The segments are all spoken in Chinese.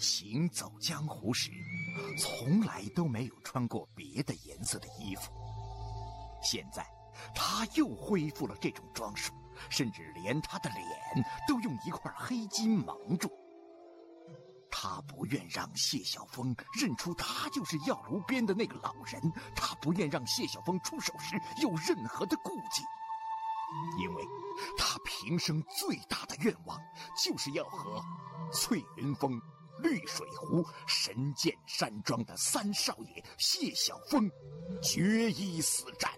行走江湖时，从来都没有穿过别的颜色的衣服。现在，他又恢复了这种装束，甚至连他的脸都用一块黑金蒙住。他不愿让谢晓峰认出他就是药炉边的那个老人，他不愿让谢晓峰出手时有任何的顾忌，因为他平生最大的愿望就是要和翠云峰、绿水湖、神剑山庄的三少爷谢晓峰决一死战。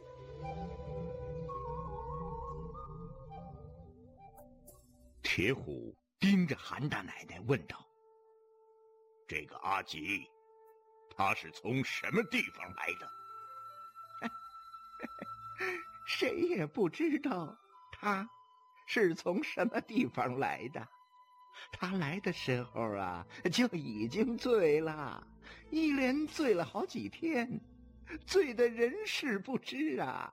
铁虎盯着韩大奶奶问道：“这个阿吉，他是从什么地方来的？” 谁也不知道他是从什么地方来的。他来的时候啊，就已经醉了，一连醉了好几天，醉得人事不知啊。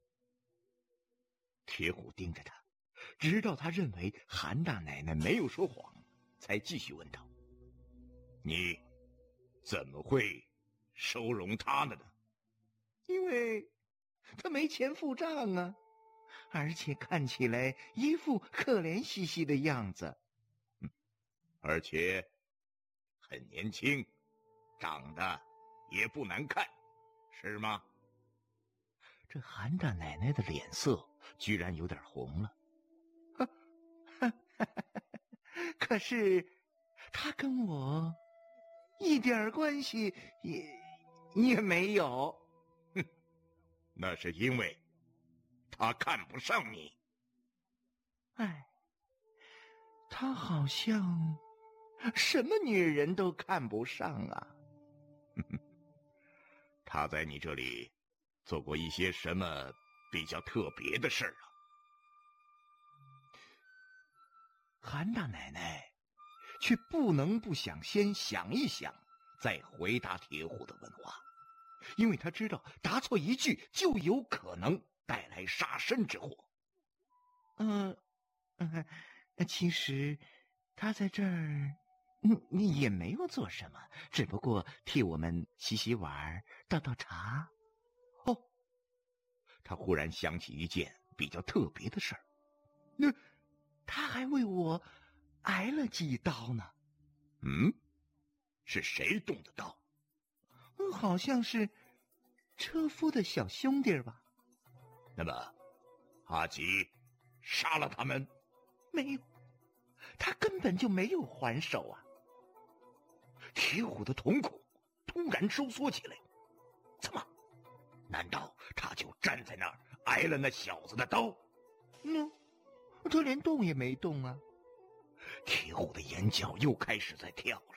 铁虎盯着他，直到他认为韩大奶奶没有说谎，才继续问道：“你怎么会收容他呢？” 因为他没钱付账啊，而且看起来一副可怜兮兮的样子， 而且很年轻，长得也不难看，是吗？ 这韩大奶奶的脸色居然有点红了。可是他跟我一点关系也没有。 哼，那是因为他看不上你。 哎，他好像什么女人都看不上啊。 他在你这里做过一些什么比较特别的事儿啊？ 韩大奶奶却不能不想先想一想，再回答铁虎的问话，因为他知道答错一句就有可能带来杀身之祸。其实他在这儿也没有做什么，只不过替我们洗洗碗、倒倒茶。哦，他忽然想起一件比较特别的事儿，他还为我挨了几刀呢。 是谁动的刀？ 好像是车夫的小兄弟吧。 那么阿吉杀了他们？ 没有，他根本就没有还手啊。 铁虎的瞳孔突然收缩起来，怎么？难道他就站在那儿挨了那小子的刀？ 他连动也没动啊。 铁虎的眼角又开始在跳了。